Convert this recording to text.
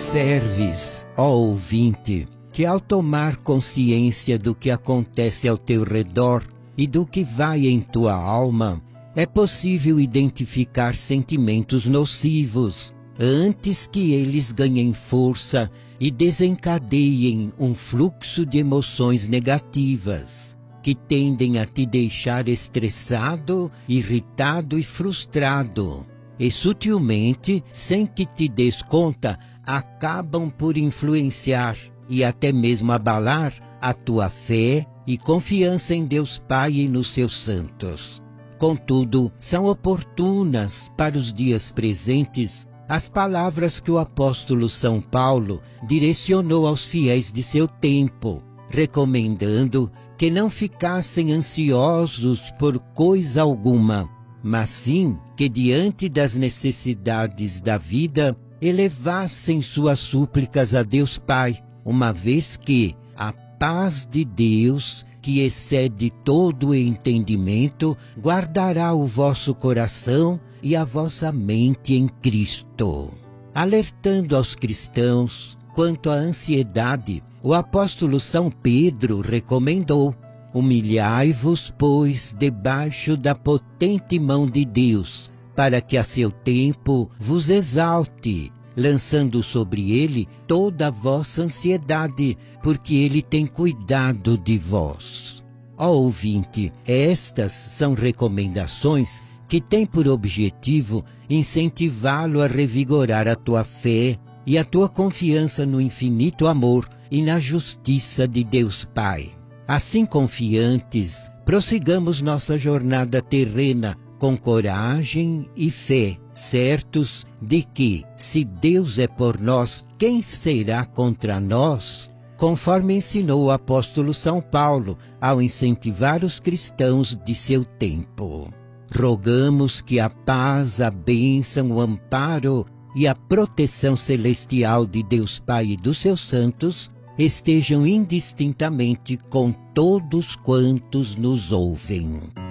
Observes, ó ouvinte, que ao tomar consciência do que acontece ao teu redor e do que vai em tua alma, é possível identificar sentimentos nocivos antes que eles ganhem força e desencadeiem um fluxo de emoções negativas, que tendem a te deixar estressado, irritado e frustrado, e sutilmente, sem que te des conta, acabam por influenciar e até mesmo abalar a tua fé e confiança em Deus Pai e nos seus santos. Contudo, são oportunas para os dias presentes as palavras que o apóstolo São Paulo direcionou aos fiéis de seu tempo, recomendando que não ficassem ansiosos por coisa alguma, mas sim que diante das necessidades da vida elevassem suas súplicas a Deus Pai, uma vez que a paz de Deus, que excede todo o entendimento, guardará o vosso coração e a vossa mente em Cristo. Alertando aos cristãos quanto à ansiedade, o apóstolo São Pedro recomendou: humilhai-vos, pois, debaixo da potente mão de Deus, para que a seu tempo vos exalte, lançando sobre ele toda a vossa ansiedade, porque ele tem cuidado de vós. Ó ouvinte, estas são recomendações que têm por objetivo incentivá-lo a revigorar a tua fé e a tua confiança no infinito amor e na justiça de Deus Pai. Assim confiantes, prossigamos nossa jornada terrena com coragem e fé, certos de que, se Deus é por nós, quem será contra nós? Conforme ensinou o apóstolo São Paulo ao incentivar os cristãos de seu tempo. Rogamos que a paz, a bênção, o amparo e a proteção celestial de Deus Pai e dos seus santos estejam indistintamente com todos quantos nos ouvem.